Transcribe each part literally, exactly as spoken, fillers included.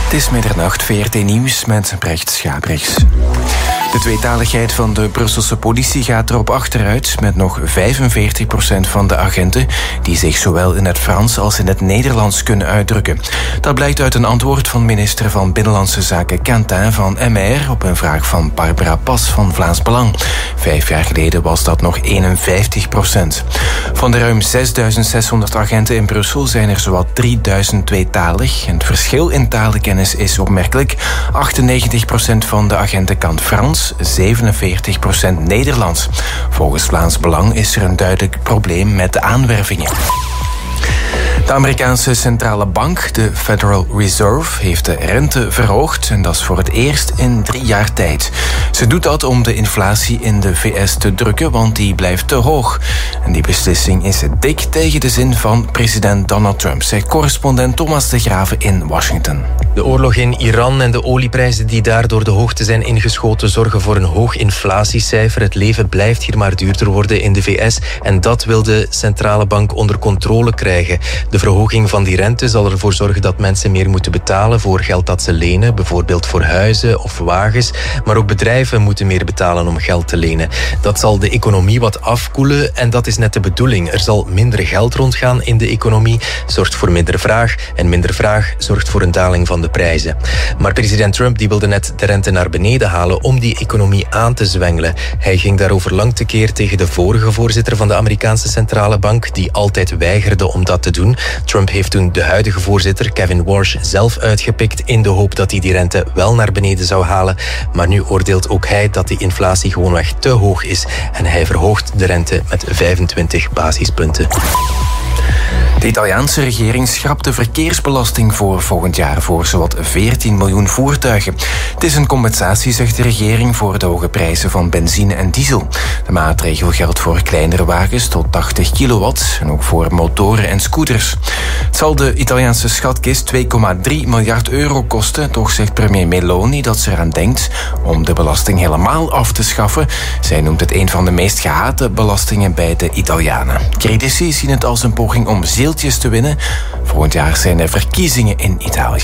Het is middernacht, V R T Nieuws met Brecht Schabrichs. De tweetaligheid van de Brusselse politie gaat erop achteruit met nog vijfenveertig procent van de agenten die zich zowel in het Frans als in het Nederlands kunnen uitdrukken. Dat blijkt uit een antwoord van minister van Binnenlandse Zaken Quentin van M R op een vraag van Barbara Pas van Vlaams Belang. Vijf jaar geleden was dat nog eenenvijftig procent. Van de ruim zesduizend zeshonderd agenten in Brussel zijn er zowat drieduizend tweetalig. En het verschil in talenkennis is opmerkelijk. achtennegentig procent van de agenten kan Frans, zevenenveertig procent Nederlands. Volgens Vlaams Belang is er een duidelijk probleem met de aanwervingen. De Amerikaanse centrale bank, de Federal Reserve, heeft de rente verhoogd en dat is voor het eerst in drie jaar tijd. Ze doet dat om de inflatie in de V S te drukken, want die blijft te hoog. En die beslissing is dik tegen de zin van president Donald Trump, zegt correspondent Thomas de Graven in Washington. De oorlog in Iran en de olieprijzen die daar door de hoogte zijn ingeschoten zorgen voor een hoog inflatiecijfer. Het leven blijft hier maar duurder worden in de V S en dat wil de centrale bank onder controle krijgen. De verhoging van die rente zal ervoor zorgen dat mensen meer moeten betalen voor geld dat ze lenen, bijvoorbeeld voor huizen of wagens. Maar ook bedrijven moeten meer betalen om geld te lenen. Dat zal de economie wat afkoelen en dat is net de bedoeling. Er zal minder geld rondgaan in de economie, zorgt voor minder vraag en minder vraag zorgt voor een daling van de prijzen. Maar president Trump die wilde net de rente naar beneden halen om die economie aan te zwengelen. Hij ging daarover lang tekeer tegen de vorige voorzitter van de Amerikaanse centrale bank, die altijd weigerde om dat te doen. Trump heeft toen de huidige voorzitter, Kevin Warsh, zelf uitgepikt in de hoop dat hij die rente wel naar beneden zou halen. Maar nu oordeelt ook hij dat die inflatie gewoonweg te hoog is en hij verhoogt de rente met vijfentwintig basispunten. De Italiaanse regering schrapt de verkeersbelasting voor volgend jaar voor zowat veertien miljoen voertuigen. Het is een compensatie, zegt de regering, voor de hoge prijzen van benzine en diesel. De maatregel geldt voor kleinere wagens tot tachtig kilowatt en ook voor motoren en scooters. Het zal de Italiaanse schatkist twee komma drie miljard euro kosten, toch zegt premier Meloni dat ze eraan denkt om de belasting helemaal af te schaffen. Zij noemt het een van de meest gehate belastingen bij de Italianen. Critici zien het als een poging om zieltjes te winnen. Volgend jaar zijn er verkiezingen in Italië.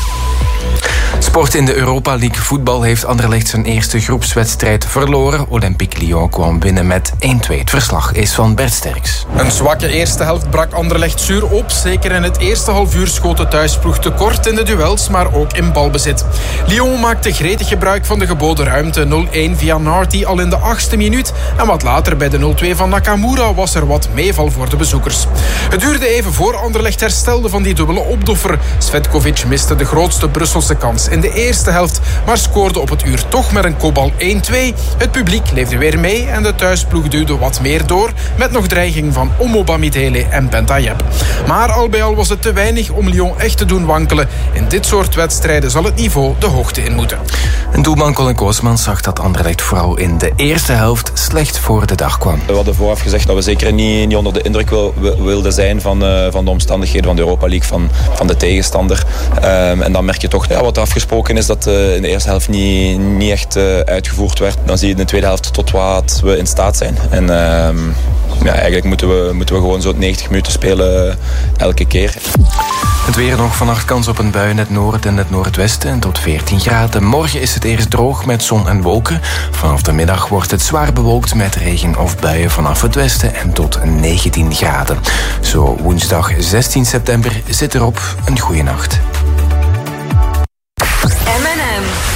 Sport in de Europa League voetbal heeft Anderlecht zijn eerste groepswedstrijd verloren. Olympique Lyon kwam binnen met één twee. Het verslag is van Bert Sterks. Een zwakke eerste helft brak Anderlecht zuur op. Zeker in het eerste half uur schoot de thuisploeg tekort in de duels, maar ook in balbezit. Lyon maakte gretig gebruik van de geboden ruimte. nul één via Narty al in de achtste minuut. En wat later bij de nul twee van Nakamura was er wat meeval voor de bezoekers. Het duurde even voor Anderlecht herstelde van die dubbele opdoffer. Svetkovic miste de grootste Brusselse kans in de eerste helft, maar scoorde op het uur toch met een kopbal één twee. Het publiek leefde weer mee en de thuisploeg duwde wat meer door, met nog dreiging van Omobamidele en Bentayeb. Maar al bij al was het te weinig om Lyon echt te doen wankelen. In dit soort wedstrijden zal het niveau de hoogte in moeten. En doelman Colin Koosman zag dat Anderlecht vooral in de eerste helft slecht voor de dag kwam. We hadden vooraf gezegd dat we zeker niet, niet onder de indruk wil, wilden zijn van, uh, van de omstandigheden van de Europa League, van, van de tegenstander. Um, en dan merk je toch ja, wat er afgesproken is dat uh, in de eerste helft niet, niet echt uh, uitgevoerd werd. Dan zie je in de tweede helft tot wat we in staat zijn. En uh, ja, eigenlijk moeten we, moeten we gewoon zo negentig minuten spelen uh, elke keer. Het weer nog vannacht kans op een bui in het noorden en het noordwesten en tot veertien graden. Morgen is het eerst droog met zon en wolken. Vanaf de middag wordt het zwaar bewolkt met regen of buien vanaf het westen en tot negentien graden. Zo woensdag zestien september zit erop. Een goeie nacht. M en M.